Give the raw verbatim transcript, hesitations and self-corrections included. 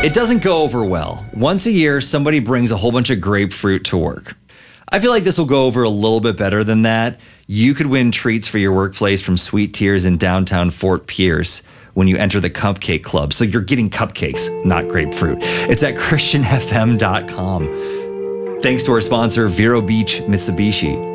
It doesn't go over well. Once a year, somebody brings a whole bunch of grapefruit to work. I feel like this will go over a little bit better than that. You could win treats for your workplace from Sweet Tears in downtown Fort Pierce when you enter the Cupcake Club. So you're getting cupcakes, not grapefruit. It's at christian f m dot com. Thanks to our sponsor, Vero Beach Mitsubishi.